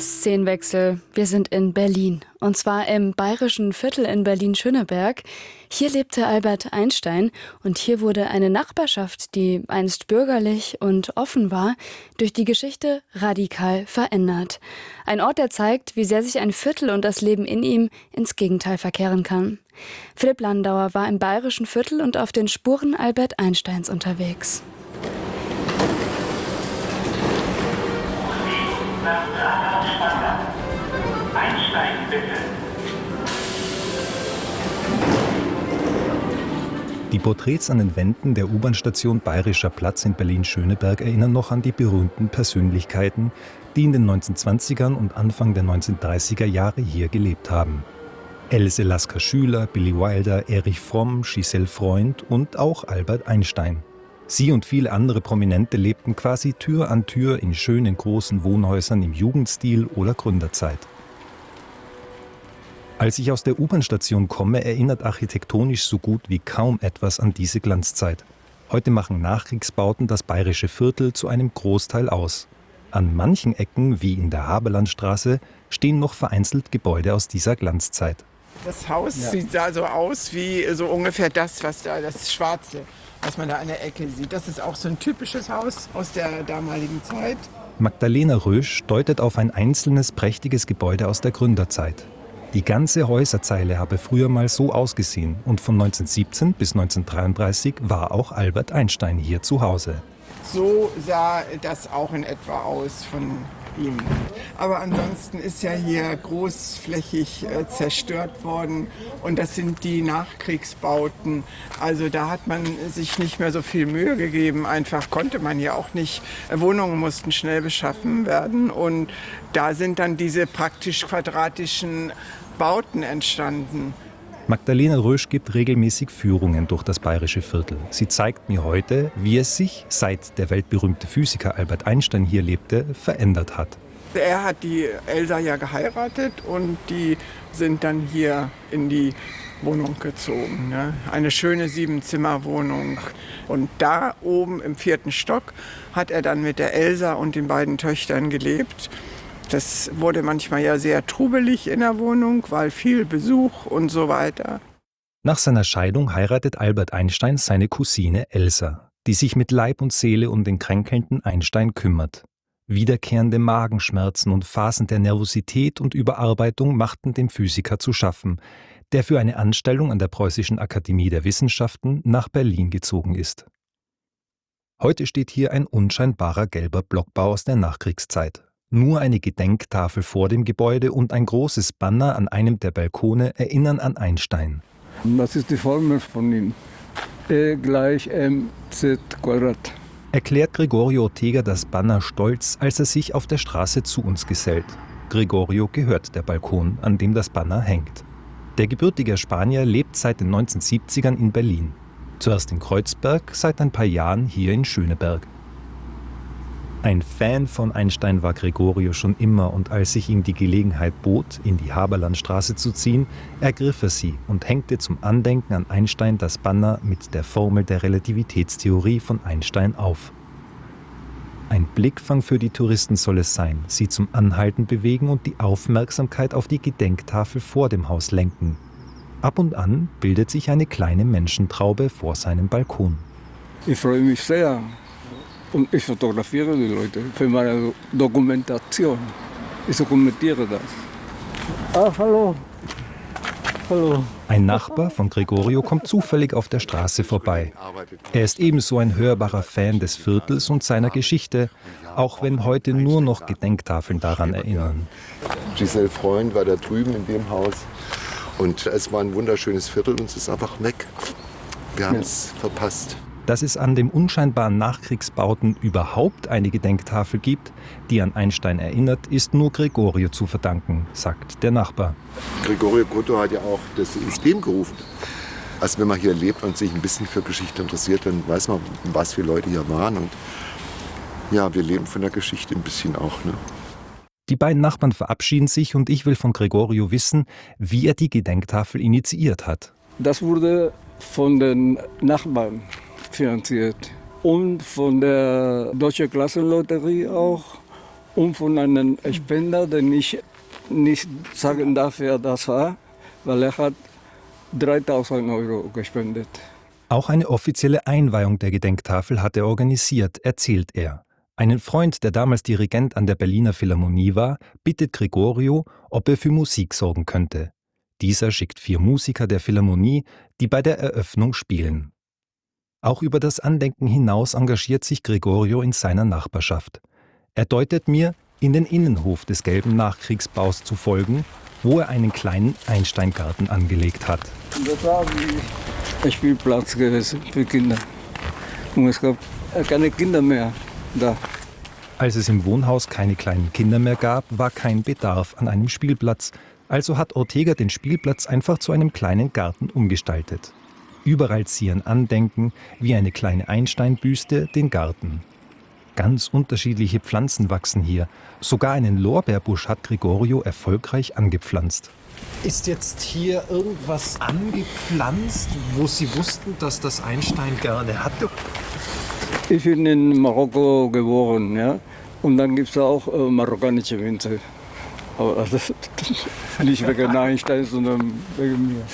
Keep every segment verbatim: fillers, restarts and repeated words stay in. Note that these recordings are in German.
Szenenwechsel. Wir sind in Berlin. Und zwar im bayerischen Viertel in Berlin-Schöneberg. Hier lebte Albert Einstein und hier wurde eine Nachbarschaft, die einst bürgerlich und offen war, durch die Geschichte radikal verändert. Ein Ort, der zeigt, wie sehr sich ein Viertel und das Leben in ihm ins Gegenteil verkehren kann. Philipp Landauer war im bayerischen Viertel und auf den Spuren Albert Einsteins unterwegs. Einstein, bitte. Die Porträts an den Wänden der U-Bahn-Station Bayerischer Platz in Berlin-Schöneberg erinnern noch an die berühmten Persönlichkeiten, die in den neunzehnhundertzwanzigern und Anfang der neunzehnhundertdreißiger Jahre hier gelebt haben. Else Lasker-Schüler, Billy Wilder, Erich Fromm, Giselle Freund und auch Albert Einstein. Sie und viele andere Prominente lebten quasi Tür an Tür in schönen großen Wohnhäusern im Jugendstil oder Gründerzeit. Als ich aus der U-Bahn-Station komme, erinnert architektonisch so gut wie kaum etwas an diese Glanzzeit. Heute machen Nachkriegsbauten das bayerische Viertel zu einem Großteil aus. An manchen Ecken, wie in der Haberlandstraße, stehen noch vereinzelt Gebäude aus dieser Glanzzeit. Das Haus Ja. sieht da so aus wie so ungefähr das, was da, das Schwarze, was man da an der Ecke sieht. Das ist auch so ein typisches Haus aus der damaligen Zeit. Magdalena Rösch deutet auf ein einzelnes prächtiges Gebäude aus der Gründerzeit. Die ganze Häuserzeile habe früher mal so ausgesehen und von neunzehnhundertsiebzehn bis neunzehnhundertdreiunddreißig war auch Albert Einstein hier zu Hause. So sah das auch in etwa aus von ihm. Aber ansonsten ist ja hier großflächig äh, zerstört worden und das sind die Nachkriegsbauten. Also da hat man sich nicht mehr so viel Mühe gegeben. Einfach konnte man ja auch nicht. Wohnungen mussten schnell beschaffen werden und da sind dann diese praktisch quadratischen Bauten entstanden. Magdalena Rösch gibt regelmäßig Führungen durch das bayerische Viertel. Sie zeigt mir heute, wie es sich, seit der weltberühmte Physiker Albert Einstein hier lebte, verändert hat. Er hat die Elsa ja geheiratet und die sind dann hier in die Wohnung gezogen. Ne? Eine schöne Siebenzimmerwohnung. Und da oben im vierten Stock hat er dann mit der Elsa und den beiden Töchtern gelebt. Das wurde manchmal ja sehr trubelig in der Wohnung, weil viel Besuch und so weiter. Nach seiner Scheidung heiratet Albert Einstein seine Cousine Elsa, die sich mit Leib und Seele um den kränkelnden Einstein kümmert. Wiederkehrende Magenschmerzen und Phasen der Nervosität und Überarbeitung machten dem Physiker zu schaffen, der für eine Anstellung an der Preußischen Akademie der Wissenschaften nach Berlin gezogen ist. Heute steht hier ein unscheinbarer gelber Blockbau aus der Nachkriegszeit. Nur eine Gedenktafel vor dem Gebäude und ein großes Banner an einem der Balkone erinnern an Einstein. Das ist die Formel von ihm. E gleich mz Quadrat. Erklärt Gregorio Ortega das Banner stolz, als er sich auf der Straße zu uns gesellt. Gregorio gehört der Balkon, an dem das Banner hängt. Der gebürtige Spanier lebt seit den neunzehnhundertsiebzigern in Berlin. Zuerst in Kreuzberg, seit ein paar Jahren hier in Schöneberg. Ein Fan von Einstein war Gregorio schon immer und als sich ihm die Gelegenheit bot, in die Haberlandstraße zu ziehen, ergriff er sie und hängte zum Andenken an Einstein das Banner mit der Formel der Relativitätstheorie von Einstein auf. Ein Blickfang für die Touristen soll es sein, sie zum Anhalten bewegen und die Aufmerksamkeit auf die Gedenktafel vor dem Haus lenken. Ab und an bildet sich eine kleine Menschentraube vor seinem Balkon. Ich freue mich sehr. Und ich fotografiere die Leute für meine Dokumentation. Ich dokumentiere das. Ah, hallo. Hallo. Ein Nachbar von Gregorio kommt zufällig auf der Straße vorbei. Er ist ebenso ein hörbarer Fan des Viertels und seiner Geschichte, auch wenn heute nur noch Gedenktafeln daran erinnern. Giselle Freund war da drüben in dem Haus und es war ein wunderschönes Viertel und es ist einfach weg. Wir haben es ja. verpasst. Dass es an den unscheinbaren Nachkriegsbauten überhaupt eine Gedenktafel gibt, die an Einstein erinnert, ist nur Gregorio zu verdanken, sagt der Nachbar. Gregorio Grotto hat ja auch das ins Leben gerufen. Also wenn man hier lebt und sich ein bisschen für Geschichte interessiert, dann weiß man, was für Leute hier waren. Und ja, wir leben von der Geschichte ein bisschen auch. Ne? Die beiden Nachbarn verabschieden sich und ich will von Gregorio wissen, wie er die Gedenktafel initiiert hat. Das wurde von den Nachbarn finanziert und von der Deutschen Klassenlotterie auch und von einem Spender, den ich nicht sagen darf, wer das war, weil er hat dreitausend Euro gespendet. Auch eine offizielle Einweihung der Gedenktafel hat er organisiert, erzählt er. Einen Freund, der damals Dirigent an der Berliner Philharmonie war, bittet Gregorio, ob er für Musik sorgen könnte. Dieser schickt vier Musiker der Philharmonie, die bei der Eröffnung spielen. Auch über das Andenken hinaus engagiert sich Gregorio in seiner Nachbarschaft. Er deutet mir, in den Innenhof des gelben Nachkriegsbaus zu folgen, wo er einen kleinen Einsteingarten angelegt hat. Das war ein Spielplatz gewesen für Kinder. Und es gab keine Kinder mehr da. Als es im Wohnhaus keine kleinen Kinder mehr gab, war kein Bedarf an einem Spielplatz. Also hat Ortega den Spielplatz einfach zu einem kleinen Garten umgestaltet. Überall zieren Andenken, wie eine kleine Einsteinbüste, den Garten. Ganz unterschiedliche Pflanzen wachsen hier. Sogar einen Lorbeerbusch hat Gregorio erfolgreich angepflanzt. Ist jetzt hier irgendwas angepflanzt, wo Sie wussten, dass das Einstein gerne hatte? Ich bin in Marokko geboren, ja. Und dann gibt es auch äh, marokkanische Winzer. Aber das, nicht wegen Einstein, sondern wegen mir.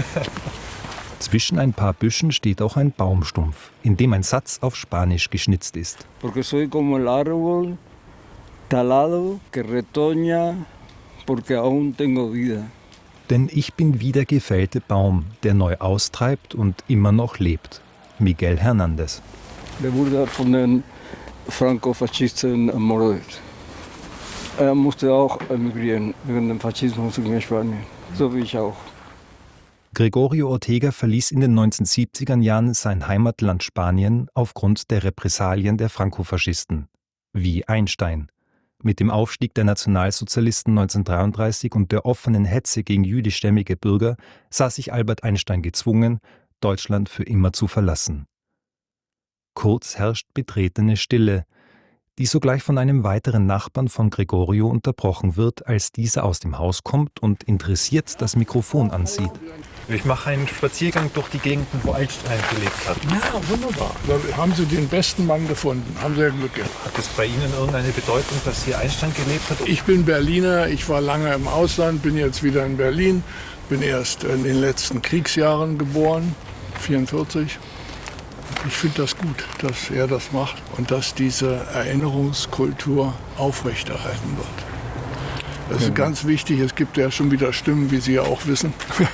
Zwischen ein paar Büschen steht auch ein Baumstumpf, in dem ein Satz auf Spanisch geschnitzt ist. Porque soy como el árbol talado que retoña porque aún tengo vida. Denn ich bin wie der gefällte Baum, der neu austreibt und immer noch lebt. Miguel Hernández. Der wurde von den Franco-Faschisten ermordet. Er musste auch emigrieren wegen dem Faschismus in Spanien, so wie ich auch. Gregorio Ortega verließ in den neunzehnhundertsiebziger Jahren sein Heimatland Spanien aufgrund der Repressalien der Franco-Faschisten. Wie Einstein. Mit dem Aufstieg der Nationalsozialisten neunzehnhundertdreiunddreißig und der offenen Hetze gegen jüdischstämmige Bürger sah sich Albert Einstein gezwungen, Deutschland für immer zu verlassen. Kurz herrscht betretene Stille, die sogleich von einem weiteren Nachbarn von Gregorio unterbrochen wird, als dieser aus dem Haus kommt und interessiert das Mikrofon ansieht. Ich mache einen Spaziergang durch die Gegenden, wo Einstein gelebt hat. Ja, wunderbar. Da haben Sie den besten Mann gefunden. Haben sehr Glück gehabt. Hat es bei Ihnen irgendeine Bedeutung, dass hier Einstein gelebt hat? Ich bin Berliner. Ich war lange im Ausland, bin jetzt wieder in Berlin. Bin erst in den letzten Kriegsjahren geboren, vierundvierzig. Ich finde das gut, dass er das macht und dass diese Erinnerungskultur aufrechterhalten wird. Das ist ganz wichtig. Es gibt ja schon wieder Stimmen, wie Sie ja auch wissen.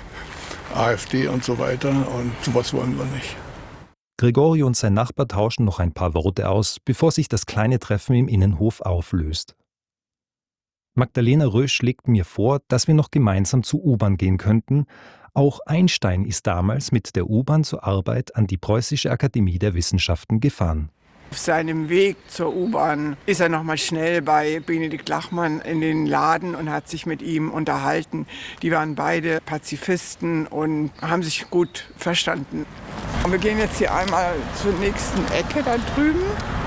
AfD und so weiter, und sowas wollen wir nicht. Gregorio und sein Nachbar tauschen noch ein paar Worte aus, bevor sich das kleine Treffen im Innenhof auflöst. Magdalena Rösch schlägt mir vor, dass wir noch gemeinsam zur U-Bahn gehen könnten. Auch Einstein ist damals mit der U-Bahn zur Arbeit an die Preußische Akademie der Wissenschaften gefahren. Auf seinem Weg zur U-Bahn ist er noch mal schnell bei Benedikt Lachmann in den Laden und hat sich mit ihm unterhalten. Die waren beide Pazifisten und haben sich gut verstanden. Und wir gehen jetzt hier einmal zur nächsten Ecke da drüben.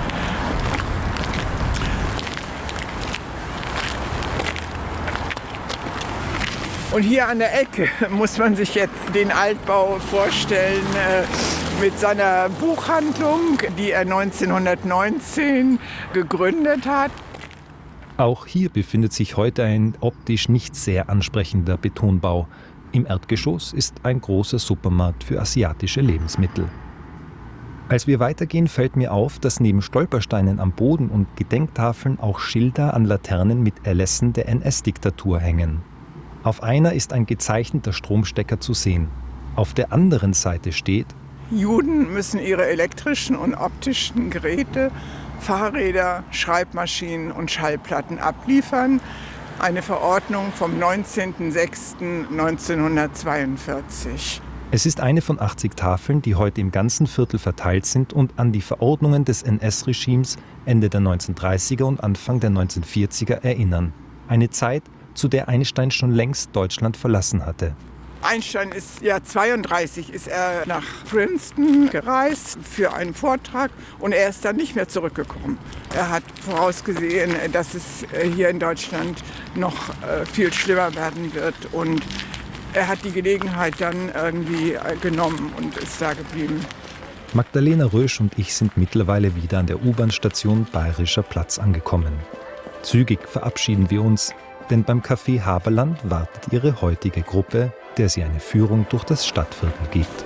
Und hier an der Ecke muss man sich jetzt den Altbau vorstellen äh, mit seiner Buchhandlung, die er neunzehnhundertneunzehn gegründet hat. Auch hier befindet sich heute ein optisch nicht sehr ansprechender Betonbau. Im Erdgeschoss ist ein großer Supermarkt für asiatische Lebensmittel. Als wir weitergehen, fällt mir auf, dass neben Stolpersteinen am Boden und Gedenktafeln auch Schilder an Laternen mit Erlässen der N S-Diktatur hängen. Auf einer ist ein gezeichneter Stromstecker zu sehen. Auf der anderen Seite steht: Juden müssen ihre elektrischen und optischen Geräte, Fahrräder, Schreibmaschinen und Schallplatten abliefern. Eine Verordnung vom neunzehnten sechsten neunzehnhundertzweiundvierzig. Es ist eine von achtzig Tafeln, die heute im ganzen Viertel verteilt sind und an die Verordnungen des N S-Regimes Ende der neunzehnhundertdreißiger und Anfang der neunzehnhundertvierziger erinnern. Eine Zeit, zu der Einstein schon längst Deutschland verlassen hatte. Einstein ist ja zweiunddreißig, ist er nach Princeton gereist für einen Vortrag und er ist dann nicht mehr zurückgekommen. Er hat vorausgesehen, dass es hier in Deutschland noch viel schlimmer werden wird und er hat die Gelegenheit dann irgendwie genommen und ist da geblieben. Magdalena Rösch und ich sind mittlerweile wieder an der U-Bahn-Station Bayerischer Platz angekommen. Zügig verabschieden wir uns, denn beim Café Haberland wartet ihre heutige Gruppe, der sie eine Führung durch das Stadtviertel gibt.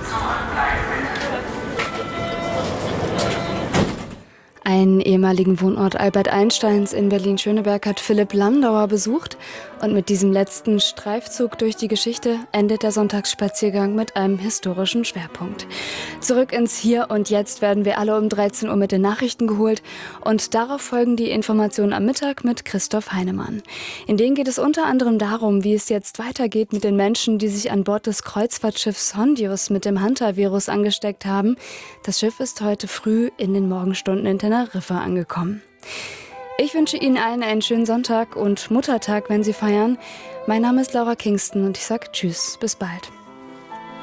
Einen ehemaligen Wohnort Albert Einsteins in Berlin-Schöneberg hat Philipp Landauer besucht und mit diesem letzten Streifzug durch die Geschichte endet der Sonntagsspaziergang mit einem historischen Schwerpunkt. Zurück ins Hier und Jetzt werden wir alle um dreizehn Uhr mit den Nachrichten geholt und darauf folgen die Informationen am Mittag mit Christoph Heinemann. In denen geht es unter anderem darum, wie es jetzt weitergeht mit den Menschen, die sich an Bord des Kreuzfahrtschiffs Hondius mit dem Hunter-Virus angesteckt haben. Das Schiff ist heute früh in den Morgenstunden in Teneriffa angekommen. Ich wünsche Ihnen allen einen schönen Sonntag und Muttertag, wenn Sie feiern. Mein Name ist Laura Kingston und ich sage Tschüss, bis bald.